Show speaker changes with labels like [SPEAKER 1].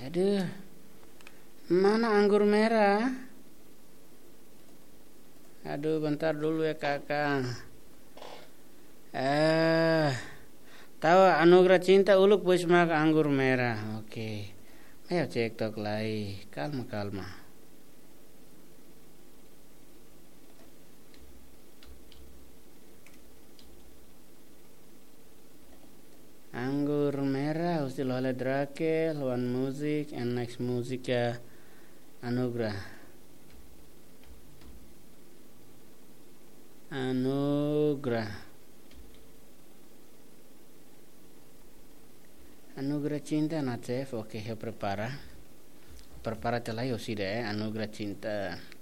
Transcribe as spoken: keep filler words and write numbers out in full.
[SPEAKER 1] Aduh, mana anggur merah? Aduh, bentar dulu ya kakak. Eh, tahu Anugerah Cinta uluk bos makan anggur merah. Oke, ayo cek tok lagi. Kalma kalma. Anggur merah usil oleh Drake, lawan musik, and next musik ya Anugerah. Anugerah. Anugerah Cinta na chef. Oke, okay, prepara. Prepara telai usi deh Anugerah Cinta.